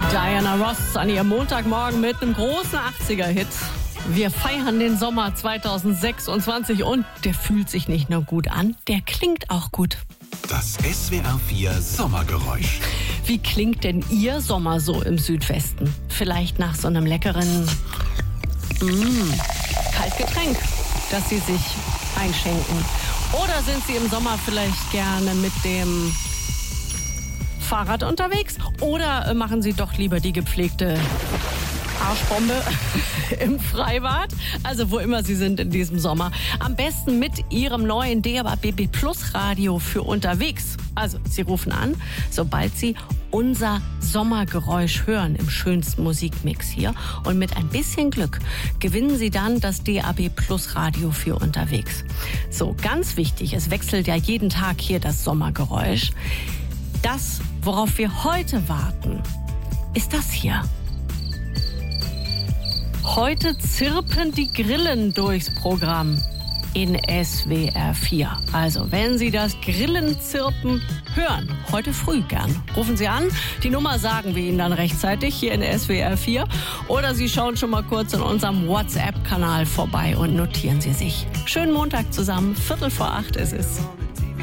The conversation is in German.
Diana Ross an ihrem Montagmorgen mit einem großen 80er-Hit. Wir feiern den Sommer 2026 und der fühlt sich nicht nur gut an, der klingt auch gut. Das SWR4 Sommergeräusch. Wie klingt denn Ihr Sommer so im Südwesten? Vielleicht nach so einem leckeren Kaltgetränk, das Sie sich einschenken. Oder sind Sie im Sommer vielleicht gerne mit dem Fahrrad unterwegs? Oder machen Sie doch lieber die gepflegte Arschbombe im Freibad, also wo immer Sie sind in diesem Sommer. Am besten mit Ihrem neuen DAB+ Plus Radio für unterwegs. Also Sie rufen an, sobald Sie unser Sommergeräusch hören im schönsten Musikmix hier. Und mit ein bisschen Glück gewinnen Sie dann das DAB+ Plus Radio für unterwegs. So, ganz wichtig, es wechselt ja jeden Tag hier das Sommergeräusch. Das, worauf wir heute warten, ist das hier. Heute zirpen die Grillen durchs Programm in SWR 4. Also, wenn Sie das Grillenzirpen hören, heute früh gern, rufen Sie an. Die Nummer sagen wir Ihnen dann rechtzeitig hier in SWR 4. Oder Sie schauen schon mal kurz in unserem WhatsApp-Kanal vorbei und notieren Sie sich. Schönen Montag zusammen, 7:45 ist es.